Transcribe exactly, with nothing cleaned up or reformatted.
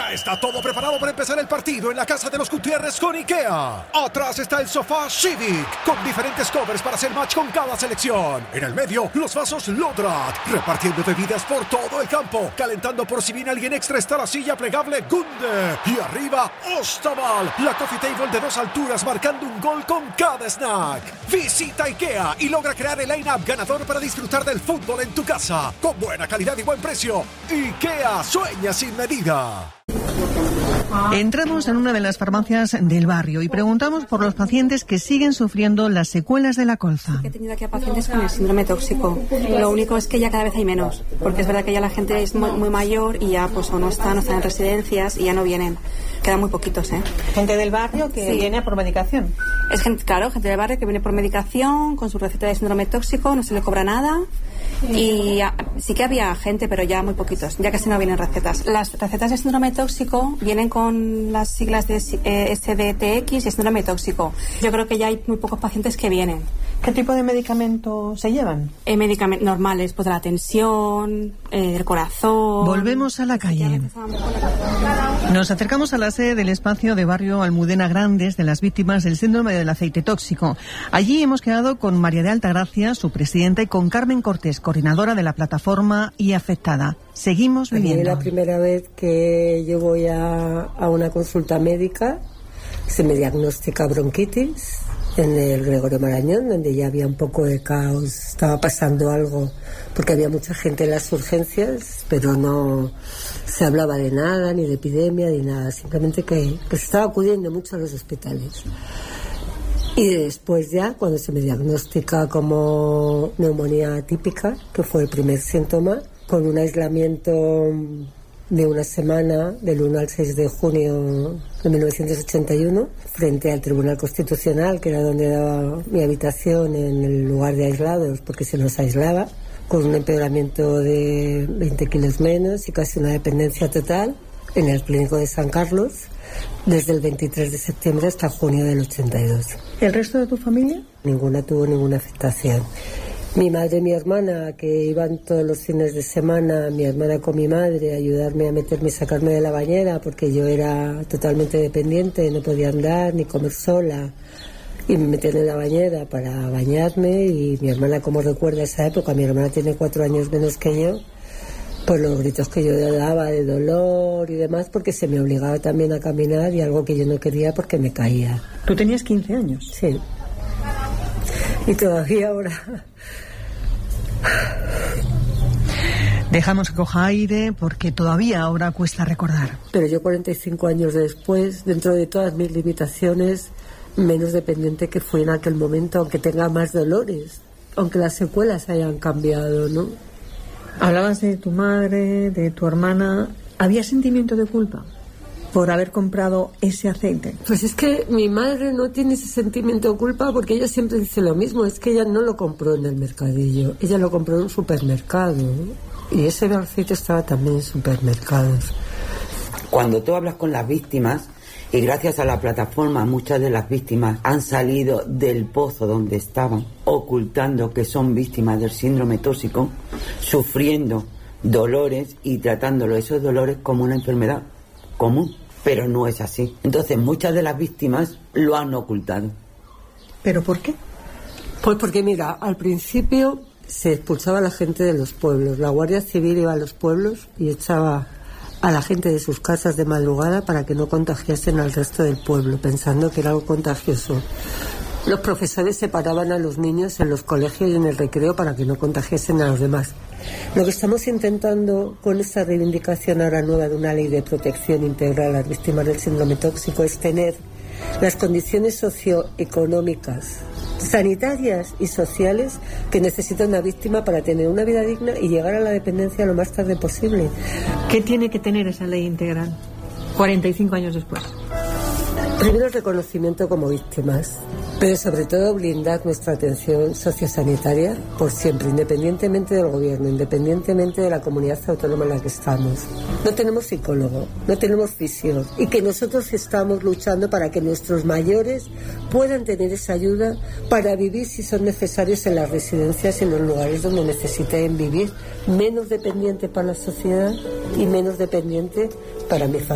Ya está todo preparado para empezar el partido en la casa de los Gutiérrez con IKEA. Atrás está el sofá Civic, con diferentes covers para hacer match con cada selección. En el medio, los vasos Lodrat, repartiendo bebidas por todo el campo. Calentando por si viene alguien extra está la silla plegable Gunde. Y arriba, Ostaval, la coffee table de dos alturas marcando un gol con cada snack. Visita IKEA y logra crear el line-up ganador para disfrutar del fútbol en tu casa. Con buena calidad y buen precio. IKEA, sueña sin medida. Entramos en una de las farmacias del barrio y preguntamos por los pacientes que siguen sufriendo las secuelas de la colza. He tenido aquí a pacientes con el síndrome tóxico. Lo único es que ya cada vez hay menos, porque es verdad que ya la gente es muy, muy mayor y ya pues o no están, o están en residencias y ya no vienen. Quedan muy poquitos, ¿eh? Gente del barrio que sí. viene por medicación. Es gente, claro, gente del barrio que viene por medicación, con su receta de síndrome tóxico, no se le cobra nada. Y ya, sí que había gente, pero ya muy poquitos, ya casi no vienen recetas. Las recetas de síndrome tóxico vienen con las siglas de eh, S D T X y síndrome tóxico. Yo creo que ya hay muy pocos pacientes que vienen. ¿Qué tipo de medicamento se llevan? Eh, medicamentos normales, pues de la tensión, eh, del corazón. Volvemos a la calle. Nos acercamos a la sede del espacio de barrio Almudena Grandes de las víctimas del síndrome del aceite tóxico. Allí hemos quedado con María de Altagracia, su presidenta, y con Carmen Cortés, coordinadora de la plataforma y afectada. Seguimos viviendo. Es la primera vez que yo voy a, a una consulta médica. Se me diagnostica bronquitis en el Gregorio Marañón, donde ya había un poco de caos, estaba pasando algo, porque había mucha gente en las urgencias, pero no se hablaba de nada, ni de epidemia, ni nada, simplemente que, que se estaba acudiendo mucho a los hospitales. Y después ya, cuando se me diagnostica como neumonía atípica, que fue el primer síntoma, con un aislamiento de una semana, del uno al seis de junio de mil novecientos ochenta y uno, frente al Tribunal Constitucional, que era donde daba mi habitación en el lugar de aislados, porque se nos aislaba, con un empeoramiento de veinte kilos menos y casi una dependencia total, en el Clínico de San Carlos, desde el veintitrés de septiembre hasta junio del ochenta y dos. ¿El resto de tu familia? Ninguna tuvo ninguna afectación. Mi madre y mi hermana, que iban todos los fines de semana, mi hermana con mi madre, a ayudarme a meterme y sacarme de la bañera, porque yo era totalmente dependiente, no podía andar ni comer sola, y me metían en la bañera para bañarme, y mi hermana, como recuerda esa época, mi hermana tiene cuatro años menos que yo, pues los gritos que yo daba de dolor y demás, porque se me obligaba también a caminar, y algo que yo no quería porque me caía. ¿Tú tenías quince años? Sí. Y todavía ahora... Dejamos que coja aire porque todavía ahora cuesta recordar. Pero yo cuarenta y cinco años después, dentro de todas mis limitaciones, menos dependiente que fui en aquel momento, aunque tenga más dolores, aunque las secuelas hayan cambiado, ¿no? Hablabas de tu madre, de tu hermana. ¿Había sentimiento de culpa por haber comprado ese aceite? Pues es que mi madre no tiene ese sentimiento de culpa, porque ella siempre dice lo mismo, es que ella no lo compró en el mercadillo, ella lo compró en un supermercado, ¿no? Y ese aceite estaba también en supermercados. Cuando tú hablas con las víctimas, y gracias a la plataforma muchas de las víctimas han salido del pozo donde estaban, ocultando que son víctimas del síndrome tóxico, sufriendo dolores y tratándolo esos dolores como una enfermedad común, pero no es así. Entonces muchas de las víctimas lo han ocultado. ¿Pero por qué? Pues porque mira, al principio se expulsaba a la gente de los pueblos, la Guardia Civil iba a los pueblos y echaba a la gente de sus casas de madrugada para que no contagiasen al resto del pueblo, pensando que era algo contagioso. Los profesores separaban a los niños en los colegios y en el recreo para que no contagiasen a los demás. Lo que estamos intentando con esta reivindicación ahora nueva de una ley de protección integral a las víctimas del síndrome tóxico es tener las condiciones socioeconómicas, sanitarias y sociales que necesita una víctima para tener una vida digna y llegar a la dependencia lo más tarde posible. ¿Qué tiene que tener esa ley integral cuarenta y cinco años después? Primero, el reconocimiento como víctimas, pero sobre todo blindar nuestra atención sociosanitaria por siempre, independientemente del gobierno, independientemente de la comunidad autónoma en la que estamos. No tenemos psicólogo, no tenemos visión, y que nosotros estamos luchando para que nuestros mayores puedan tener esa ayuda para vivir, si son necesarios, en las residencias y en los lugares donde necesiten vivir, menos dependiente para la sociedad y menos dependiente para mi familia.